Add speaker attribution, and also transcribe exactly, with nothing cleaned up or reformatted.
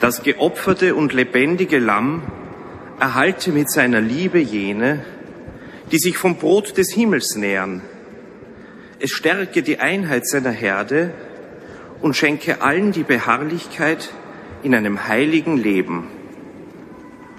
Speaker 1: Das geopferte und lebendige Lamm erhalte mit seiner Liebe jene, die sich vom Brot des Himmels nähern. Es stärke die Einheit seiner Herde und schenke allen die Beharrlichkeit in einem heiligen Leben.